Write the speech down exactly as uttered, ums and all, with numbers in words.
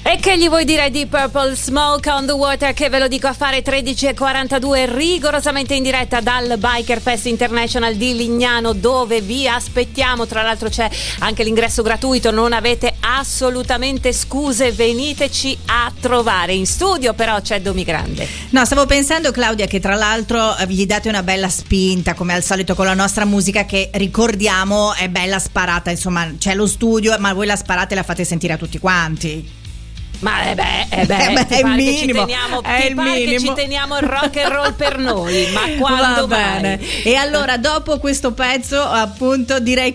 E che gli vuoi dire di Purple Smoke on the Water, che ve lo dico a fare tredici e quarantadue rigorosamente in diretta dal Biker Fest International di Lignano, dove vi aspettiamo. Tra l'altro c'è anche l'ingresso gratuito, non avete assolutamente scuse, veniteci a trovare. In studio però c'è Domi Grande. No, stavo pensando, Claudia, che tra l'altro gli date una bella spinta come al solito con la nostra musica, che ricordiamo è bella sparata, insomma c'è lo studio ma voi la sparate e la fate sentire a tutti quanti. Ma eh beh, eh beh, eh beh, ti è pare il che ci minimo, teniamo, è ti il pare che minimo. ci teniamo il rock and roll per noi, ma quando Va bene. mai? E allora dopo questo pezzo appunto direi